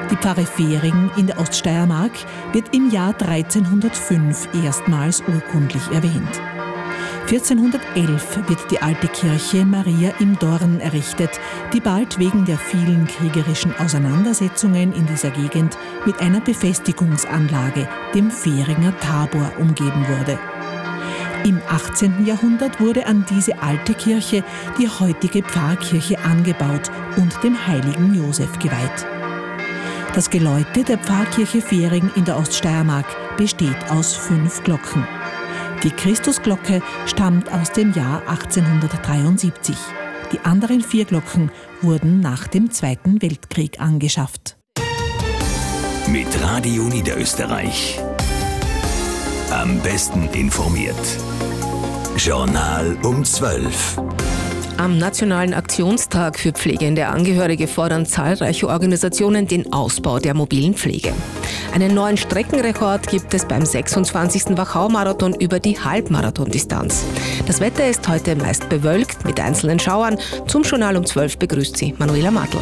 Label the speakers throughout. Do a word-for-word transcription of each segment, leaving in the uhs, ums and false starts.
Speaker 1: Die Pfarre Fehring in der Oststeiermark wird im Jahr dreizehnhundertfünf erstmals urkundlich erwähnt. vierzehnhundertelf wird die alte Kirche Maria im Dorn errichtet, die bald wegen der vielen kriegerischen Auseinandersetzungen in dieser Gegend mit einer Befestigungsanlage, dem Fehringer Tabor, umgeben wurde. Im achtzehnten Jahrhundert wurde an diese alte Kirche die heutige Pfarrkirche angebaut und dem heiligen Josef geweiht. Das Geläute der Pfarrkirche Fehring in der Oststeiermark besteht aus fünf Glocken. Die Christusglocke stammt aus dem Jahr achtzehnhundertdreiundsiebzig. Die anderen vier Glocken wurden nach dem Zweiten Weltkrieg angeschafft.
Speaker 2: Mit Radio Niederösterreich. Am besten informiert. Journal um zwölf.
Speaker 3: Am Nationalen Aktionstag für pflegende Angehörige fordern zahlreiche Organisationen den Ausbau der mobilen Pflege. Einen neuen Streckenrekord gibt es beim sechsundzwanzigsten Wachau-Marathon über die Halbmarathondistanz. Das Wetter ist heute meist bewölkt mit einzelnen Schauern. Zum Journal um zwölf begrüßt Sie Manuela Martl.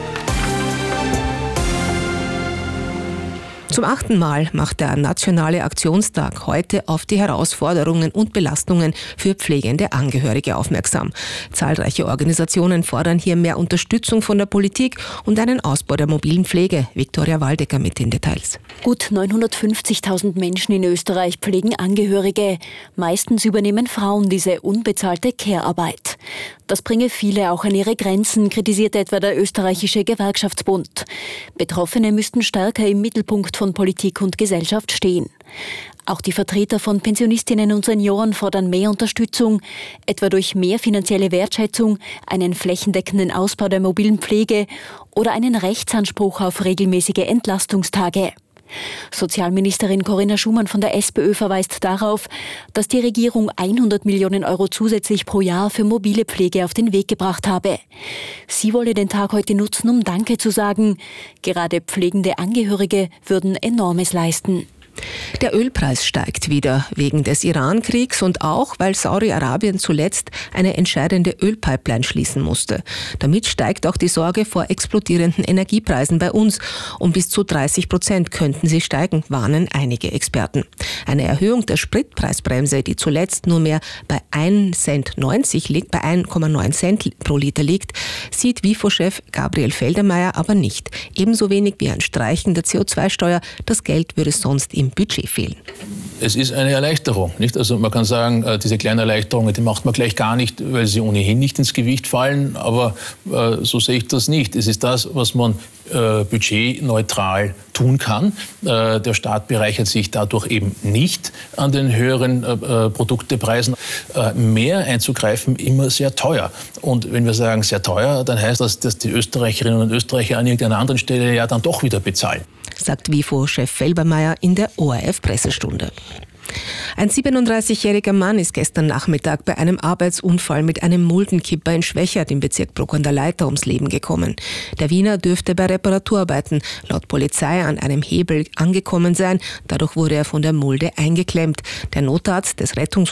Speaker 3: Zum achten Mal macht der Nationale Aktionstag heute auf die Herausforderungen und Belastungen für pflegende Angehörige aufmerksam. Zahlreiche Organisationen fordern hier mehr Unterstützung von der Politik und einen Ausbau der mobilen Pflege. Viktoria Waldecker mit den Details.
Speaker 4: Gut neunhundertfünfzigtausend Menschen in Österreich pflegen Angehörige. Meistens übernehmen Frauen diese unbezahlte Care-Arbeit. Das bringe viele auch an ihre Grenzen, kritisiert etwa der österreichische Gewerkschaftsbund. Betroffene müssten stärker im Mittelpunkt von Politik und Gesellschaft stehen. Auch die Vertreter von Pensionistinnen und Senioren fordern mehr Unterstützung, etwa durch mehr finanzielle Wertschätzung, einen flächendeckenden Ausbau der mobilen Pflege oder einen Rechtsanspruch auf regelmäßige Entlastungstage. Sozialministerin Corinna Schumann von der SPÖ verweist darauf, dass die Regierung hundert Millionen Euro zusätzlich pro Jahr für mobile Pflege auf den Weg gebracht habe. Sie wolle den Tag heute nutzen, um Danke zu sagen. Gerade pflegende Angehörige würden Enormes leisten.
Speaker 3: Der Ölpreis steigt wieder wegen des Iran-Kriegs und auch, weil Saudi-Arabien zuletzt eine entscheidende Ölpipeline schließen musste. Damit steigt auch die Sorge vor explodierenden Energiepreisen bei uns. Um bis zu dreißig Prozent könnten sie steigen, warnen einige Experten. Eine Erhöhung der Spritpreisbremse, die zuletzt nur mehr bei ein Cent neunzig liegt, bei ein Komma neun Cent pro Liter liegt, sieht WIFO-Chef Gabriel Feldermeier aber nicht. Ebenso wenig wie ein Streichen der C O zwei Steuer. Das Geld würde sonst im Budget fehlen.
Speaker 5: Es ist eine Erleichterung, nicht? Also man kann sagen, diese kleinen Erleichterungen, die macht man gleich gar nicht, weil sie ohnehin nicht ins Gewicht fallen, aber äh, so sehe ich das nicht. Es ist das, was man äh, budgetneutral tun kann. Äh, der Staat bereichert sich dadurch eben nicht an den höheren äh, Produktepreisen. Äh, mehr einzugreifen, immer sehr teuer. Und wenn wir sagen sehr teuer, dann heißt das, dass die Österreicherinnen und Österreicher an irgendeiner anderen Stelle ja dann doch wieder bezahlen.
Speaker 3: Sagt WIFO-Chef Felbermeier in der O R F-Pressestunde. Ein siebenunddreißigjähriger Mann ist gestern Nachmittag bei einem Arbeitsunfall mit einem Muldenkipper in Schwächert im Bezirk Bruck an der Leitha ums Leben gekommen. Der Wiener dürfte bei Reparaturarbeiten laut Polizei an einem Hebel angekommen sein. Dadurch wurde er von der Mulde eingeklemmt. Der Notarzt des Rettungs